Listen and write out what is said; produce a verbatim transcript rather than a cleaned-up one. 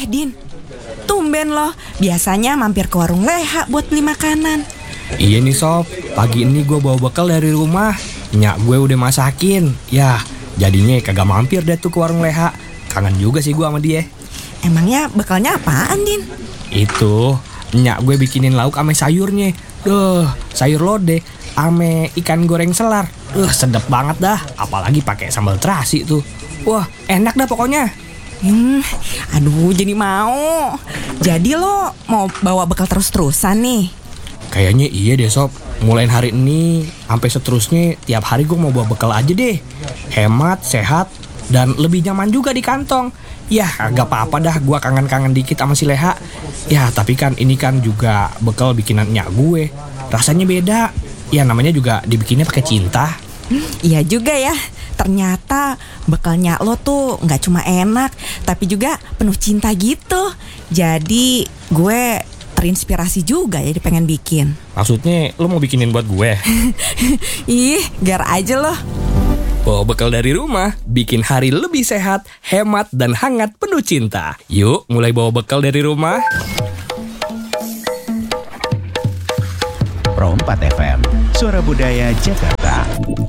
Eh Din, tumben loh, biasanya mampir ke warung Leha buat beli makanan. Iya nih Sob, pagi ini gue bawa bekal dari rumah. Nyak gue udah masakin. Ya, jadinya kagak mampir deh tuh ke warung Leha. Kangen juga sih gue sama dia. Emangnya bekalnya apaan, Din? Itu, nyak gue bikinin lauk ame sayurnya. Duh, sayur lodeh ame ikan goreng selar. Duh, sedep banget dah. Apalagi pakai sambal terasi tuh. Wah, enak dah pokoknya. Hmm, aduh jadi mau. Jadi lo mau bawa bekal terus-terusan nih? Kayaknya iya deh Sob. Mulai hari ini sampai seterusnya tiap hari gue mau bawa bekal aja deh. Hemat, sehat, dan lebih nyaman juga di kantong. Ya gak apa-apa dah, gue kangen-kangen dikit sama si Leha. Ya tapi kan ini kan juga bekal bikinan nyak gue. Rasanya beda. Ya namanya juga dibikinnya pakai cinta. hmm, Iya juga ya. Ternyata bekalnya lo tuh gak cuma enak, tapi juga penuh cinta gitu. Jadi gue terinspirasi juga jadi pengen bikin. Maksudnya lo mau bikinin buat gue? Ih, gar aja lo. Bawa bekal dari rumah, bikin hari lebih sehat, hemat, dan hangat penuh cinta. Yuk, mulai bawa bekal dari rumah. Pro empat F M, Suara Budaya Jakarta.